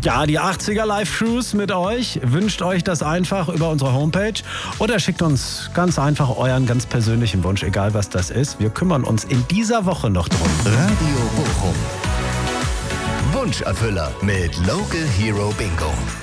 Ja, die 80er Live-Cruise mit euch. Wünscht euch das einfach über unsere Homepage oder schickt uns ganz einfach euren ganz persönlichen Wunsch, egal was das ist. Wir kümmern uns in dieser Woche noch drum. Radio Bochum. Wunscherfüller mit Local Hero Bingo.